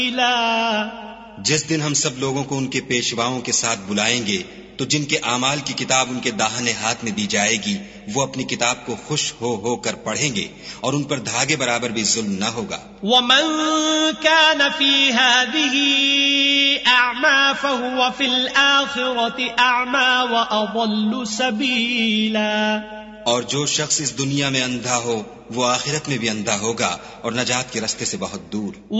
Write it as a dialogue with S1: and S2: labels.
S1: जिस दिन हम सब लोगों को उनके पेशवाओं के साथ बुलाएंगे तो जिनके आमाल की किताब उनके दाहिने हाथ में दी जाएगी वो अपनी किताब को खुश हो कर पढ़ेंगे और उन पर धागे बराबर भी जुल्म न होगा।
S2: वमन कान फी हादिही अअमा फहुव फिल आखिरति अअमा व अदल्लु सबीला।
S1: और जो शख्स इस दुनिया में अंधा हो वो आखिरत में भी अंधा होगा और नजात के रास्ते से बहुत दूर।